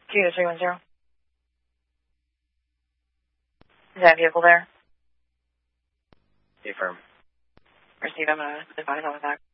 22310. Is that vehicle there? Affirm. Receive, I'm going to advise on that.